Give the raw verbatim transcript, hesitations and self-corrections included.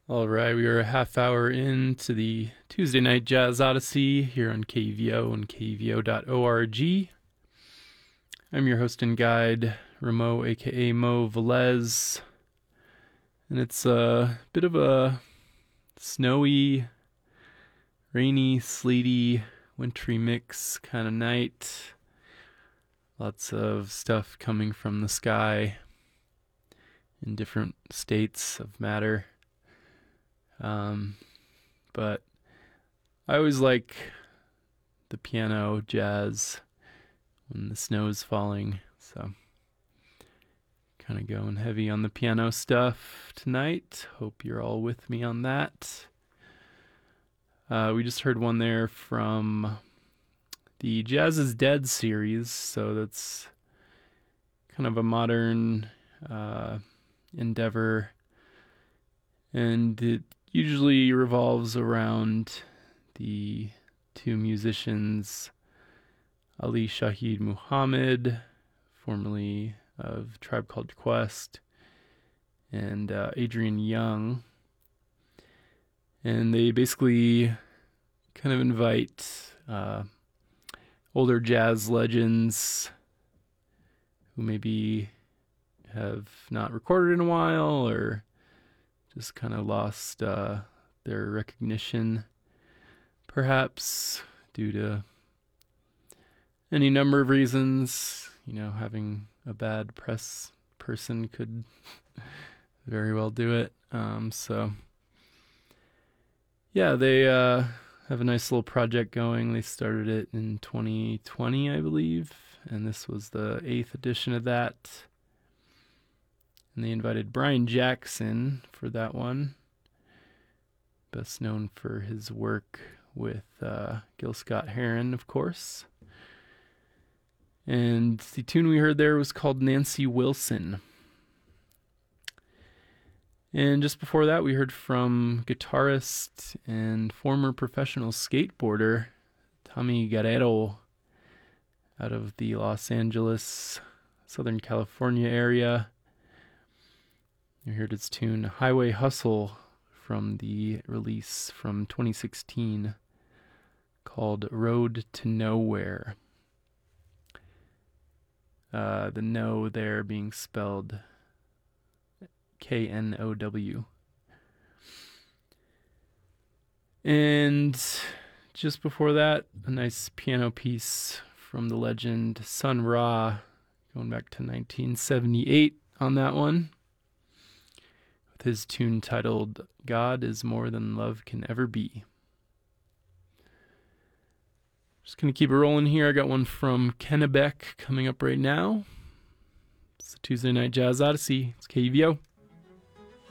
All right, we are a half hour into the Tuesday Night Jazz Odyssey here on K V O and K V O dot org. I'm your host and guide, Ramo, aka Mo Velez, and it's a bit of a snowy, rainy, sleety, wintry mix kind of night. Lots of stuff coming from the sky in different states of matter. Um, but I always like the piano jazz when the snow is falling, so kind of going heavy on the piano stuff tonight. Hope you're all with me on that. Uh, we just heard one there from the Jazz is Dead series, so that's kind of a modern uh, endeavor, and it usually revolves around the two musicians, Ali Shaheed Muhammad, formerly of Tribe Called Quest, and uh, Adrian Young. And they basically kind of invite uh, older jazz legends who maybe have not recorded in a while or just kind of lost uh, their recognition, perhaps due to any number of reasons. You know, having a bad press person could very well do it. Um, so, yeah, they uh, have a nice little project going. They started it in twenty twenty, I believe, and this was the eighth edition of that. And they invited Brian Jackson for that one, best known for his work with uh, Gil Scott-Heron, of course. And the tune we heard there was called Nancy Wilson. And just before that, we heard from guitarist and former professional skateboarder Tommy Guerrero out of the Los Angeles, Southern California area. You heard its tune Highway Hustle from the release from twenty sixteen called Road to Nowhere. Uh, the no there being spelled K N O W. And just before that, a nice piano piece from the legend Sun Ra, going back to nineteen seventy-eight on that one, with his tune titled God is More Than Love Can Ever Be. Just going to keep it rolling here. I got one from Kennebec coming up right now. It's the Tuesday Night Jazz Odyssey. It's K V O.